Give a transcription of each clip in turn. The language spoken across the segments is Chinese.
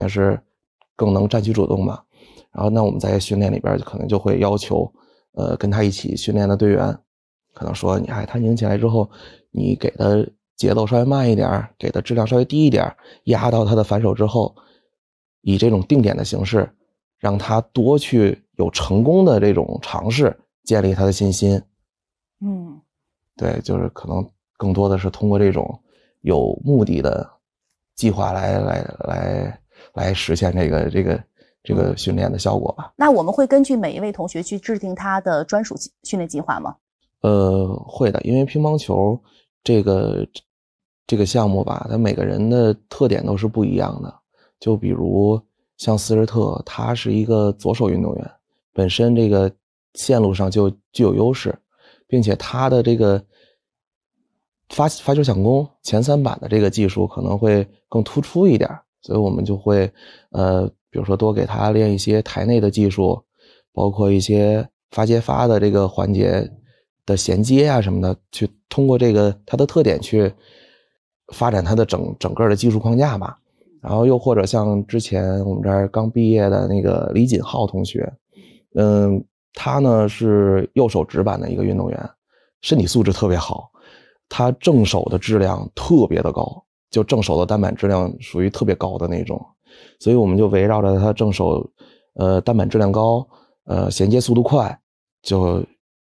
也是更能占据主动嘛。然后那我们在训练里边可能就会要求跟他一起训练的队员可能说他拧起来之后，你给的节奏稍微慢一点，给的质量稍微低一点，压到他的反手之后，以这种定点的形式让他多去有成功的这种尝试，建立他的信心。对，就是可能更多的是通过这种有目的的计划来实现这个训练的效果吧。 那我们会根据每一位同学去制定他的专属训练计划吗？ 会的，因为乒乓球这个项目吧，它每个人的特点都是不一样的。就比如像斯日特，他是一个左手运动员，本身这个线路上就具有优势，并且他的这个发球抢攻前3板的这个技术可能会更突出一点，所以我们就会比如说多给他练一些台内的技术，包括一些发接发的这个环节的衔接啊什么的，去通过这个他的特点去发展他的整个的技术框架吧。然后又或者像之前我们这儿刚毕业的那个李锦浩同学，他呢是右手直板的一个运动员，身体素质特别好，他正手的质量特别的高，就正手的单板质量属于特别高的那种，所以我们就围绕着他正手单板质量高，衔接速度快，就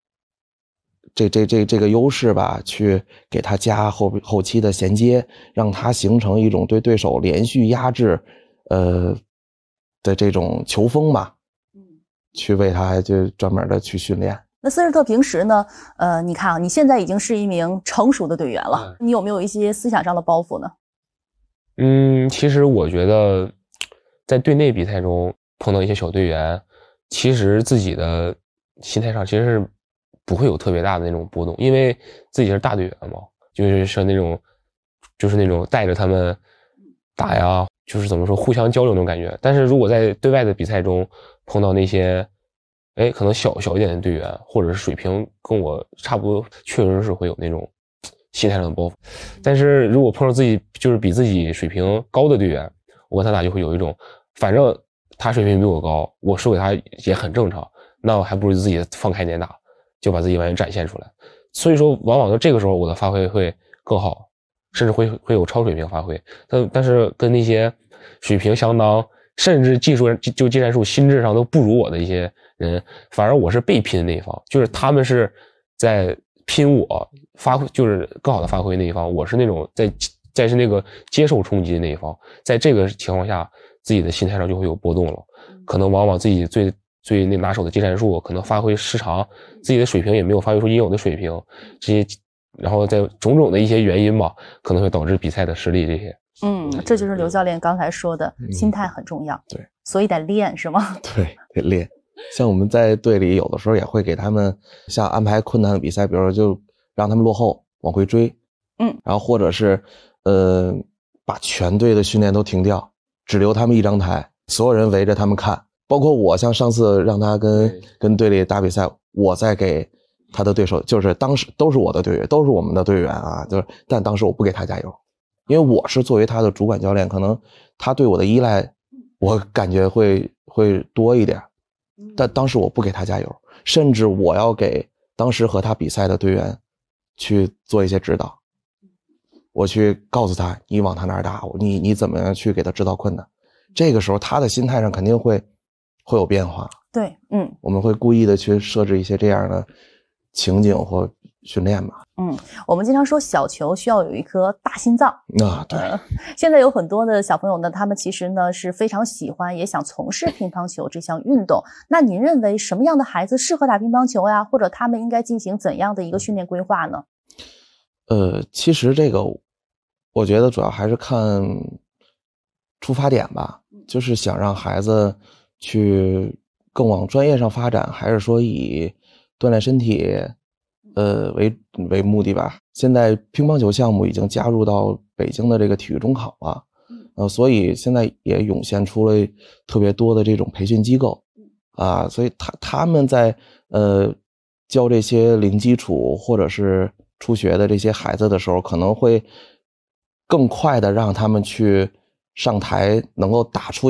这个优势吧，去给他加后期的衔接，让他形成一种对对手连续压制的这种球风吧，去为他就专门的去训练。 那斯日特平时呢，你看啊，你现在已经是一名成熟的队员了，你有没有一些思想上的包袱呢？ 其实我觉得在队内比赛中碰到一些小队员，其实自己的心态上其实是不会有特别大的那种波动，因为自己是大队员嘛，就是那种带着他们打呀，就是怎么说互相交流那种感觉。但是如果在对外的比赛中碰到那些可能小一点的队员，或者是水平跟我差不多，确实是会有那种心态上的包袱。但是如果碰到自己就是比自己水平高的队员，我跟他打就会有一种，反正他水平比我高，我输给他也很正常，那我还不如自己放开点打，就把自己完全展现出来。所以说往往到这个时候我的发挥会更好，甚至会有超水平发挥。但是跟那些水平相当甚至技战术心智上都不如我的一些人，反而我是被拼的那一方，就是他们是在拼我发挥，就是更好的发挥那一方，我是那种在是那个接受冲击的那一方。在这个情况下自己的心态上就会有波动了，可能往往自己最那拿手的技战术可能发挥失常，自己的水平也没有发挥出应有的水平，这些然后在种种的一些原因吧，可能会导致比赛的失利这些。 这就是刘教练刚才说的，心态很重要。 对， 所以得练是吗？ 对，得练。像我们在队里有的时候也会给他们像安排困难的比赛，比如说就让他们落后往回追，然后或者是把全队的训练都停掉，只留他们一张台，所有人围着他们看，包括我像上次让他跟队里打比赛，我在给他的对手，就是当时都是我的队员，都是我们的队员啊，但当时我不给他加油，因为我是作为他的主管教练，可能他对我的依赖我感觉会多一点，但当时我不给他加油，甚至我要给当时和他比赛的队员去做一些指导，我去告诉他你往他那儿打，你怎么样去给他制造困难，这个时候他的心态上肯定会有变化。 对， 我们会故意的去设置一些这样的情景或训练吧。 我们经常说小球需要有一颗大心脏。 对， 现在有很多的小朋友呢，他们其实呢是非常喜欢也想从事乒乓球这项运动。那您认为什么样的孩子适合打乒乓球呀？或者他们应该进行怎样的一个训练规划呢？ 其实这个我觉得主要还是看出发点吧，就是想让孩子去更往专业上发展，还是说以锻炼身体为目的吧。现在乒乓球项目已经加入到北京的这个体育中考了，所以现在也涌现出了特别多的这种培训机构啊，所以他们在教这些零基础或者是初学的这些孩子的时候，可能会更快的让他们去上台能够打出